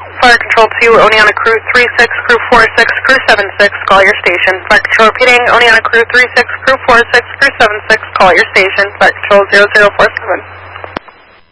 Fire Control 2, Oneonta Crew 36, Crew 46, Crew 76, call your station. Fire Control repeating, Oneonta Crew 36, Crew 46, Crew 76, call your station. Fire Control 0047.